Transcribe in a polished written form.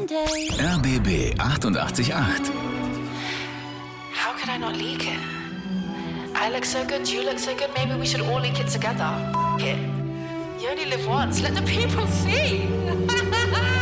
RBB 888. How could I not leak it? I look so good, you look so good, maybe we should all leak it together. F*** it. You only live once, let the people see.